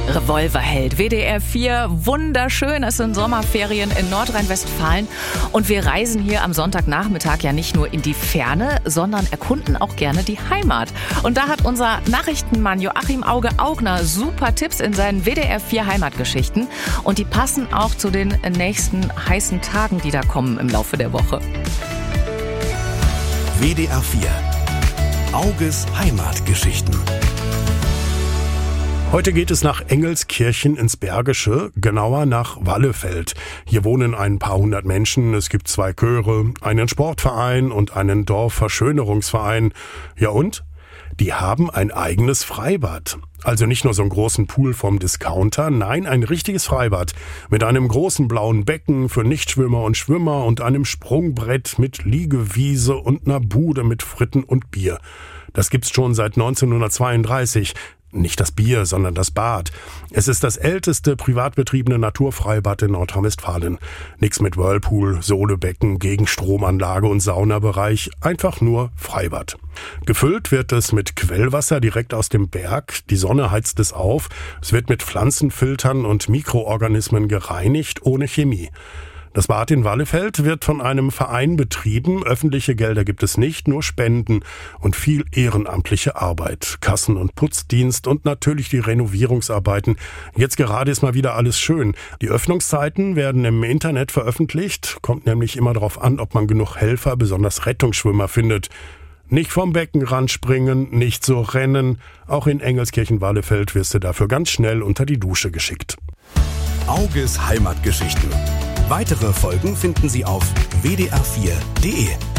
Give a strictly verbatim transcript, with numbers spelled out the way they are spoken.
Revolverheld, W D R vier, wunderschön, es sind Sommerferien in Nordrhein-Westfalen und wir reisen hier am Sonntagnachmittag ja nicht nur in die Ferne, sondern erkunden auch gerne die Heimat. Und da hat unser Nachrichtenmann Joachim Auge-Augner super Tipps in seinen W D R vier Heimatgeschichten und die passen auch zu den nächsten heißen Tagen, die da kommen im Laufe der Woche. W D R vier Auges Heimatgeschichten. Heute geht es nach Engelskirchen ins Bergische, genauer nach Wallefeld. Hier wohnen ein paar hundert Menschen, es gibt zwei Chöre, einen Sportverein und einen Dorfverschönerungsverein. Ja und? Die haben ein eigenes Freibad. Also nicht nur so einen großen Pool vom Discounter, nein, ein richtiges Freibad mit einem großen blauen Becken für Nichtschwimmer und Schwimmer und einem Sprungbrett mit Liegewiese und einer Bude mit Fritten und Bier. Das gibt's schon seit neunzehnhundertzweiunddreißig. Nicht das Bier, sondern das Bad. Es ist das älteste privat betriebene Naturfreibad in Nordrhein-Westfalen. Nix mit Whirlpool, Sohlebecken, Gegenstromanlage und Saunabereich. Einfach nur Freibad. Gefüllt wird es mit Quellwasser direkt aus dem Berg. Die Sonne heizt es auf. Es wird mit Pflanzenfiltern und Mikroorganismen gereinigt, ohne Chemie. Das Bad in Wallefeld wird von einem Verein betrieben. Öffentliche Gelder gibt es nicht, nur Spenden und viel ehrenamtliche Arbeit. Kassen- und Putzdienst und natürlich die Renovierungsarbeiten. Jetzt gerade ist mal wieder alles schön. Die Öffnungszeiten werden im Internet veröffentlicht. Kommt nämlich immer darauf an, ob man genug Helfer, besonders Rettungsschwimmer, findet. Nicht vom Beckenrand springen, nicht so rennen. Auch in Engelskirchen-Wallefeld wirst du dafür ganz schnell unter die Dusche geschickt. Auges Heimatgeschichten. Weitere Folgen finden Sie auf w d r vier punkt d e.